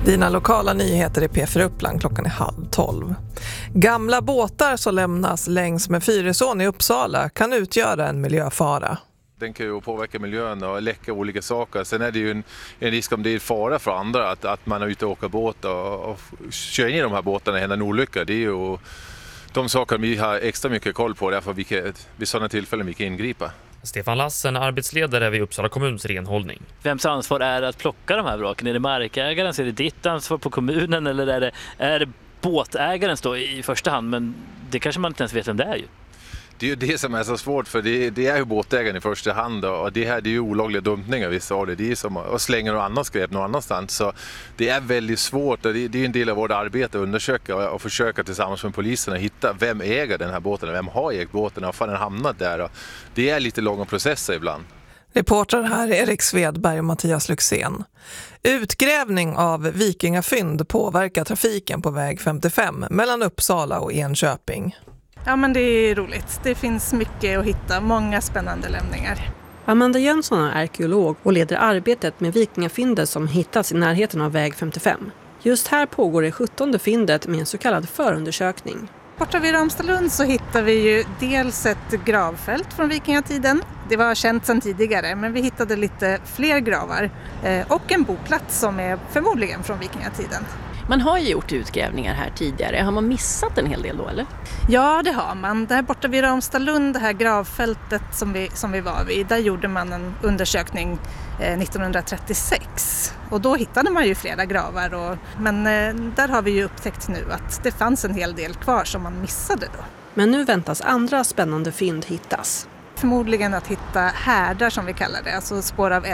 Dina lokala nyheter i P4 Uppland klockan är 11:30. Gamla båtar som lämnas längs med Fyrisån i Uppsala kan utgöra en miljöfara. Den kan ju påverka miljön och läcka olika saker. Sen är det ju en risk om det är fara för andra att man är ute och åker båt och kör in i de här båtarna och händer en olycka. Det är ju de saker vi har extra mycket koll på, därför vid sådana tillfällen vi kan ingripa. Stefan Lassen, arbetsledare vid Uppsala kommuns renhållning. Vems ansvar är det att plocka de här vraken? Är det markägarens? Är det ditt ansvar på kommunen? Eller är det båtägarens då i första hand? Men det kanske man inte ens vet vem det är ju. Det är ju det som är så svårt, för det är ju båtägaren i första hand, och det här det är ju olagliga dumpningar, vissa av det. Det är som att slänga något annat skräp någon annanstans, så det är väldigt svårt, och det är en del av vårt arbete att undersöka och försöka tillsammans med polisen att hitta vem äger den här båten, vem har ägt båten och varför den hamnat där. Och det är lite långa processer ibland. Reportrar här är Erik Svedberg och Mattias Lyxén. Utgrävning av vikingafynd påverkar trafiken på väg 55 mellan Uppsala och Enköping. Ja, men det är roligt. Det finns mycket att hitta, många spännande lämningar. Amanda Jönsson är arkeolog och leder arbetet med vikingafyndet som hittats i närheten av väg 55. Just här pågår det 17:e fyndet med en så kallad förundersökning. Borta vid Ramstalund så hittar vi ju dels ett gravfält från vikingatiden. Det var känt sedan tidigare, men vi hittade lite fler gravar och en boplats som är förmodligen från vikingatiden. Man har ju gjort utgrävningar här tidigare. Har man missat en hel del då, eller? Ja, det har man. Där borta vid Ramstalund, det här gravfältet som vi var vid, där gjorde man en undersökning 1936. Och då hittade man ju flera gravar. Men där har vi ju upptäckt nu att det fanns en hel del kvar som man missade då. Men nu väntas andra spännande fynd hittas. Förmodligen att hitta härdar som vi kallar det, alltså spår av